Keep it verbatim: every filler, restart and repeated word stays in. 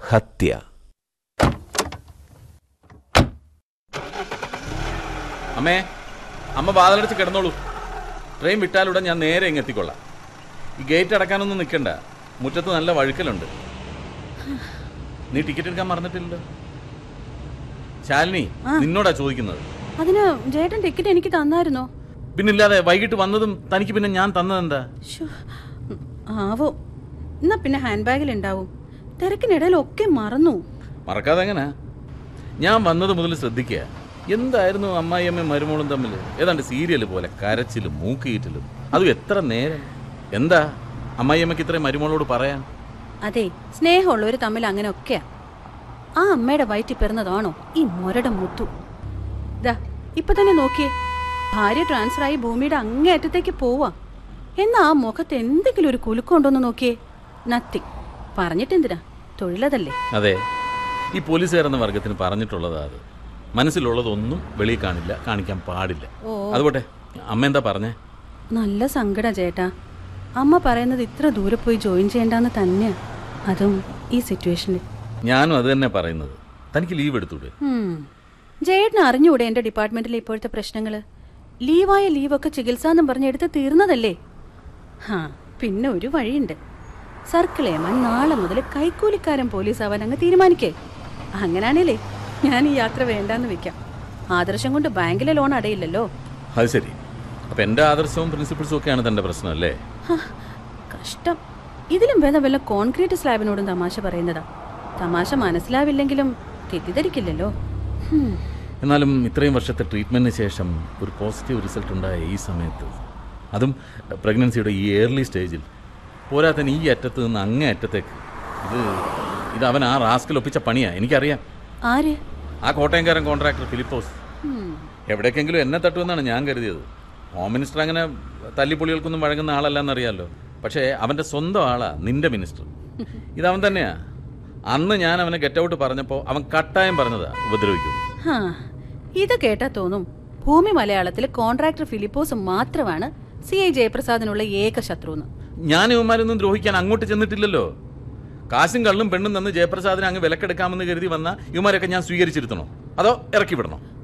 ഹത്യ. അമ്മേ, അമ്മ വാതിലടച്ച് കിടന്നോളൂ. ട്രെയിൻ വിട്ടാലുടൻ ഞാൻ നേരെ ഇങ്ങ് എത്തിക്കൊള്ളാം. ഈ ഗേറ്റ് അടക്കാനൊന്നും നിൽക്കണ്ട, മുറ്റത്ത് നല്ല വഴുക്കലുണ്ട്. നീ ടിക്കറ്റ് എടുക്കാൻ മറന്നിട്ടില്ലല്ലോ. ശാലിനി, നിന്നോടാ ചോദിക്കുന്നത്. അതിന് ചേട്ടൻ ടിക്കറ്റ് എനിക്ക് തന്നായിരുന്നോ? പിന്നില്ലാതെ, വൈകിട്ട് വന്നതും തനിക്ക് പിന്നെ ഞാൻ തന്നതെന്താ? ആവോ, എന്നാ പിന്നെ ഹാൻഡ് ബാഗിൽ ഉണ്ടാവും. തിരക്കിനിടയിലൊക്കെ മറന്നു. മറക്കാതെ എങ്ങനെ? ഞാൻ വന്നത് മുതൽ ശ്രദ്ധിക്കുക. എന്തായിരുന്നു അമ്മായിയമ്മയും മരുമോളും തമ്മിൽ? ഏതാണ്ട് സീരിയൽ പോലെ കരച്ചിലും മൂക്കിയിട്ടിലും. അതും എത്ര നേരം. എന്താ അമ്മായിയമ്മയ്ക്ക് ഇത്രയും മരുമോളോട് പറയാൻ? അതെ, സ്നേഹമുള്ളവർ തമ്മിൽ അങ്ങനെയൊക്കെയാ. ആ അമ്മയുടെ വയറ്റിൽ പിറന്നതാണോ ഈ മൊരട മുത്തു? ദാ ഇപ്പൊ തന്നെ നോക്കിയേ, ഭാര്യ ട്രാൻസ്ഫർ ആയി ഭൂമിയുടെ അങ്ങേ അറ്റത്തേക്ക് പോവാ. എന്നാ ആ മുഖത്ത് എന്തെങ്കിലും ഒരു കുലുക്കമുണ്ടോന്ന് നോക്കിയേ. നത്തി. പറഞ്ഞിട്ടെന്തിനാ, തൊഴിലതല്ലേ. അതെ, ഈ പോലീസുകാരെന്ന വർഗത്തിന് പറഞ്ഞിട്ടുള്ളതാ അത്. മനസ്സിലുള്ളതൊന്നും വെളിയിൽ കാണില്ല, കാണിക്കാൻ പാടില്ല. അതുപോട്ടെ, അമ്മ എന്താ പറഞ്ഞേ? നല്ല സങ്കട ചേട്ടാ. അമ്മ പറയുന്നത് ഇത്ര ദൂരെ പോയി ജോയിൻ ചെയ്യണ്ടെന്ന് തന്നെയാ, അതും ഈ സിറ്റുവേഷനിൽ. ഞാനും അത് തന്നെ പറയുന്നത്. തനിക്ക് ലീവ് എടുത്തൂടെ? ജയേട്ടന് അറിഞ്ഞൂടെ എന്റെ ഡിപ്പാർട്ട്മെന്റിലെ ഇപ്പോഴത്തെ പ്രശ്നങ്ങള്? ലീവായ ലീവൊക്കെ ചികിത്സാന്നും പറഞ്ഞ് എടുത്ത് തീർന്നതല്ലേ. ഹാ, പിന്നെ ഒരു വഴിയുണ്ട്. സർക്കിൾ ഏമാൻ നാളെ മുതൽ കൈക്കൂലിക്കാരൻ പോലീസ് ആവാൻ അങ്ങ് തീരുമാനിക്കേ. അങ്ങനാണേലേ ഞാൻ ഈ യാത്ര വേണ്ടാന്ന് വെക്കാം. ആദർശം കൊണ്ട് ബാങ്കിലെ ലോൺ അടയില്ലല്ലോ. അത് ശരി. അപ്പൊ എന്റെ ആദർശവും പ്രിൻസിപ്പിൾസും ഒക്കെയാണ് തന്റെ പ്രശ്നം അല്ലേ? കഷ്ടം. ഇതിലും ഭേദം വല്ല കോൺക്രീറ്റ് സ്ലാബിനോടും തമാശ പറയുന്നതാ. തമാശ മനസ്സിലാവില്ലെങ്കിലും തെറ്റിദ്ധരിക്കില്ലല്ലോ. എന്നാലും ഇത്രയും വർഷത്തെ ട്രീറ്റ്മെന്റിന് ശേഷം ഒരു പോസിറ്റീവ് റിസൾട്ട് ഉണ്ടായ ഈ സമയത്ത്, അതും പ്രഗ്നൻസിയുടെ ഈ ഏർലി സ്റ്റേജിൽ, പോരാത്തന്നെ ഈ അറ്റത്ത് നിന്ന് അങ്ങേ അറ്റത്തേക്ക്, ഇത് ഇത് അവൻ ആ റാസ്കിൽ ഒപ്പിച്ച പണിയാ. എനിക്കറിയാം. ആര്? ആ കോട്ടയംകാരൻ കോൺട്രാക്ടർ ഫിലിപ്പോസ്. എവിടേക്കെങ്കിലും എന്നെ തട്ടുമെന്നാണ് ഞാൻ കരുതിയത്. ഹോം മിനിസ്റ്റർ അങ്ങനെ തല്ലിപ്പൊളികൾക്കൊന്നും വഴങ്ങുന്ന ആളല്ലെന്നറിയാമല്ലോ. പക്ഷേ അവൻ്റെ സ്വന്തം ആളാ നിന്റെ മിനിസ്റ്റർ. ഇതവൻ തന്നെയാ. അന്ന് ഞാൻ അവനെ ഗെറ്റ് ഔട്ട് പറഞ്ഞപ്പോൾ അവൻ കട്ടായം പറഞ്ഞതാ ഉപദ്രവിക്കും. ഇത് കേട്ടാ തോന്നും ഭൂമി മലയാളത്തിൽ കോൺട്രാക്ടർ ഫിലിപ്പോസ് മാത്രമാണ് സി ഐ ജയപ്രസാദിനുള്ള ഏക ശത്രുന്ന്. ഞാൻ ഇവന്മാരൊന്നും ദ്രോഹിക്കാൻ അങ്ങോട്ട് ചെന്നിട്ടില്ലല്ലോ. കാശും കള്ളും പെണ്ണും തന്ന് ജയപ്രസാദിനെ അങ്ങ് വിലക്കെടുക്കാമെന്ന് കരുതി വന്ന ഇവന്മാരൊക്കെ ഞാൻ സ്വീകരിച്ചിരുത്തണോ അതോ ഇറക്കി വിടണോ?